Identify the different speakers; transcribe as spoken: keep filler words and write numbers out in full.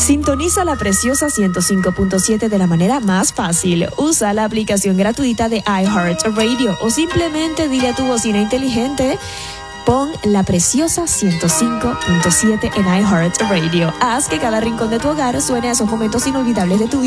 Speaker 1: Sintoniza la Preciosa ciento cinco punto siete de la manera más fácil. Usa la aplicación gratuita de iHeartRadio o simplemente dile a tu bocina inteligente: pon la Preciosa ciento cinco punto siete en iHeartRadio. Haz que cada rincón de tu hogar suene a esos momentos inolvidables de tu vida.